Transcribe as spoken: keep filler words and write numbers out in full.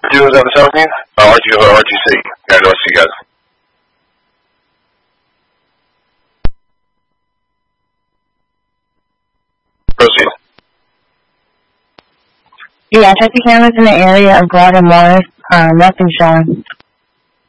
Do is on the seventeenth? Uh, R G, R G C. Yeah, North Sea, guys. Proceed. Yeah, check the cameras in the area of Guatemala. Uh, nothing showing.